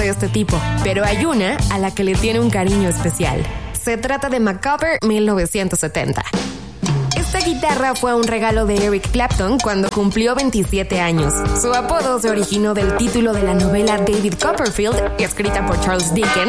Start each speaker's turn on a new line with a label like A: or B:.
A: este tipo, pero hay una a la que le tiene un cariño especial. Se trata de Macabre 1970. Esta guitarra fue un regalo de Eric Clapton cuando cumplió 27 años. Su apodo se originó del título de la novela David Copperfield, escrita por Charles Dickens,